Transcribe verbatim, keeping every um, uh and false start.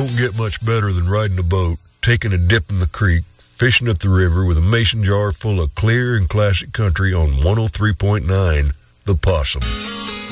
don't get much better than riding a boat, taking a dip in the creek, fishing at the river with a mason jar full of clear and classic country on one oh three point nine, The Possum.